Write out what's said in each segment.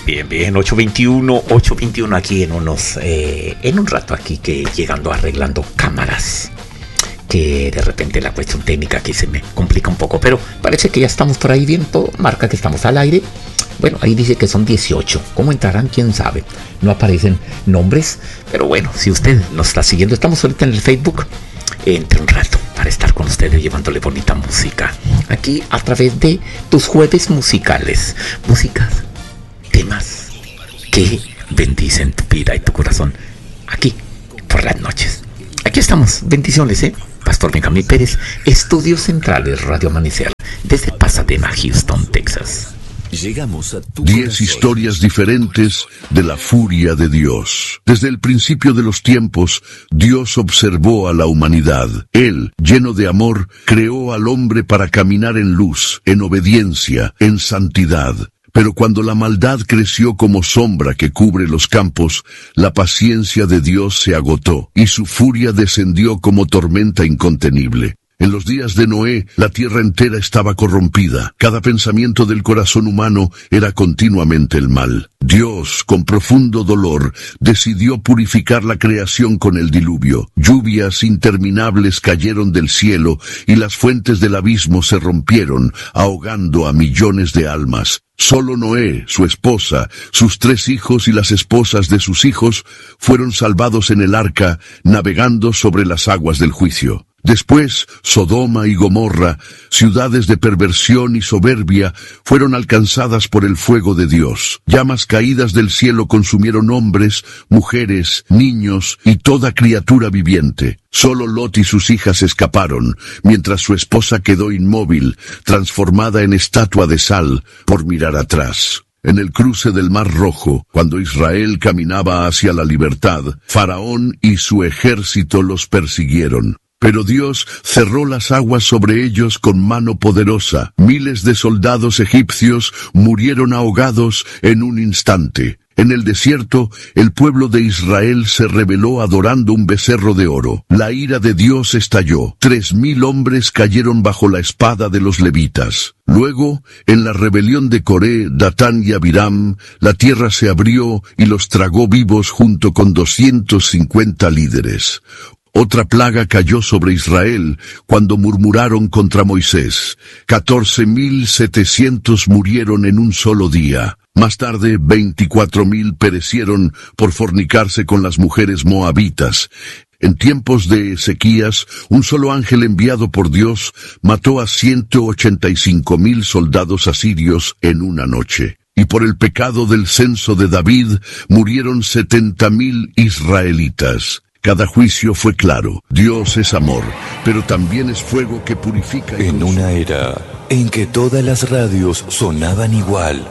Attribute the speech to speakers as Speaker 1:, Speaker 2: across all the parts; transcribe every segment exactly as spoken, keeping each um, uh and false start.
Speaker 1: Bien, bien, ocho veintiuno, ocho veintiuno aquí en unos, eh, en un rato aquí que llegando arreglando cámaras, que de repente la cuestión técnica aquí se me complica un poco, pero parece que ya estamos por ahí bien, todo marca que estamos al aire. Bueno, ahí dice que son dieciocho, ¿cómo entrarán? ¿Quién sabe? No aparecen nombres, pero bueno, si usted nos está siguiendo, estamos ahorita en el Facebook, entre un rato para estar con ustedes llevándole bonita música, aquí a través de tus jueves musicales, músicas, temas que bendicen tu vida y tu corazón, aquí por las noches. Aquí estamos, bendiciones, ¿eh? Pastor Benjamín Pérez, Estudios Centrales Radio Amanecer, desde Pasadena, Houston, Texas.
Speaker 2: Llegamos a tu
Speaker 3: Diez
Speaker 2: corazón.
Speaker 3: historias diferentes de la furia de Dios. Desde el principio de los tiempos, Dios observó a la humanidad. Él, lleno de amor, creó al hombre para caminar en luz, en obediencia, en santidad. Pero cuando la maldad creció como sombra que cubre los campos, la paciencia de Dios se agotó, y su furia descendió como tormenta incontenible. En los días de Noé, la tierra entera estaba corrompida. Cada pensamiento del corazón humano era continuamente el mal. Dios, con profundo dolor, decidió purificar la creación con el diluvio. Lluvias interminables cayeron del cielo y las fuentes del abismo se rompieron, ahogando a millones de almas. Solo Noé, su esposa, sus tres hijos y las esposas de sus hijos fueron salvados en el arca, navegando sobre las aguas del juicio. Después, Sodoma y Gomorra, ciudades de perversión y soberbia, fueron alcanzadas por el fuego de Dios. Llamas caídas del cielo consumieron hombres, mujeres, niños y toda criatura viviente. Solo Lot y sus hijas escaparon, mientras su esposa quedó inmóvil, transformada en estatua de sal, por mirar atrás. En el cruce del Mar Rojo, cuando Israel caminaba hacia la libertad, Faraón y su ejército los persiguieron. Pero Dios cerró las aguas sobre ellos con mano poderosa. Miles de soldados egipcios murieron ahogados en un instante. En el desierto, el pueblo de Israel se rebeló adorando un becerro de oro. La ira de Dios estalló. Tres mil hombres cayeron bajo la espada de los levitas. Luego, en la rebelión de Coré, Datán y Abiram, la tierra se abrió y los tragó vivos junto con doscientos cincuenta líderes. Otra plaga cayó sobre Israel cuando murmuraron contra Moisés. Catorce mil setecientos murieron en un solo día. Más tarde, veinticuatro mil perecieron por fornicarse con las mujeres moabitas. En tiempos de Ezequías, un solo ángel enviado por Dios mató a ciento ochenta y cinco mil soldados asirios en una noche. Y por el pecado del censo de David, murieron setenta mil israelitas. Cada juicio fue claro. Dios es amor, pero también es fuego que purifica.
Speaker 2: En una era en que todas las radios sonaban igual,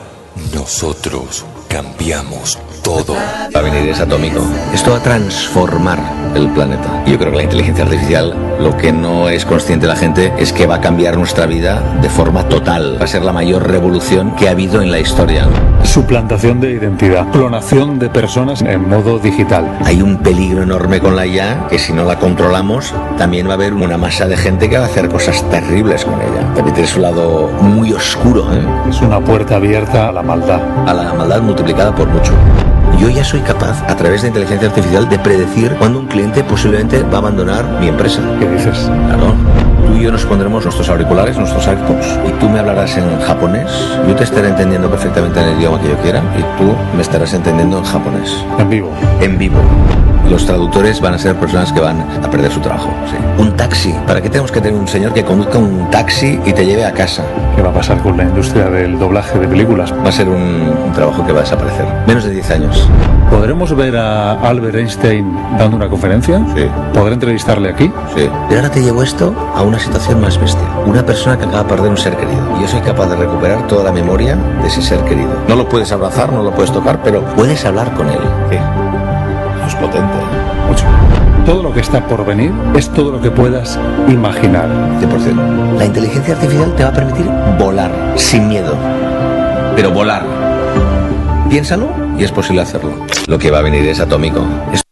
Speaker 2: nosotros cambiamos todo.
Speaker 4: Va a venir es atómico. Esto va a transformar el planeta. Yo creo que la inteligencia artificial, lo que no es consciente la gente, es que va a cambiar nuestra vida de forma total. Va a ser la mayor revolución que ha habido en la historia.
Speaker 5: Suplantación de identidad, clonación de personas en modo digital.
Speaker 4: Hay un peligro enorme con la I A, que si no la controlamos, también va a haber una masa de gente que va a hacer cosas terribles con ella. También tiene su lado muy oscuro, ¿eh?
Speaker 5: Es una puerta abierta a la maldad.
Speaker 4: A la maldad multiplicada por mucho. Yo ya soy capaz, a través de inteligencia artificial, de predecir cuándo un cliente posiblemente va a abandonar mi empresa.
Speaker 5: ¿Qué dices?
Speaker 4: Claro. Tú y yo nos pondremos nuestros auriculares, nuestros AirPods, y tú me hablarás en japonés. Yo te estaré entendiendo perfectamente en el idioma que yo quiera, y tú me estarás entendiendo en japonés.
Speaker 5: En vivo.
Speaker 4: En vivo. Los traductores van a ser personas que van a perder su trabajo. Sí. Un taxi. ¿Para qué tenemos que tener un señor que conduzca un taxi y te lleve a casa?
Speaker 5: ¿Qué va a pasar con la industria del doblaje de películas?
Speaker 4: Va a ser un, un trabajo que va a desaparecer. Menos de diez años.
Speaker 5: ¿Podremos ver a Albert Einstein dando una conferencia?
Speaker 4: Sí.
Speaker 5: ¿Podré entrevistarle aquí?
Speaker 4: Sí. Pero ahora te llevo esto a una situación más bestia. Una persona que acaba de perder un ser querido. Yo soy capaz de recuperar toda la memoria de ese ser querido. No lo puedes abrazar, no lo puedes tocar, pero puedes hablar con él. ¿Qué? Es potente, ¿eh?
Speaker 5: Mucho. Todo lo que está por venir es todo lo que puedas imaginar.
Speaker 4: cien por ciento. La inteligencia artificial te va a permitir volar sin miedo. Pero volar. Piénsalo y es posible hacerlo. Lo que va a venir es atómico. Esto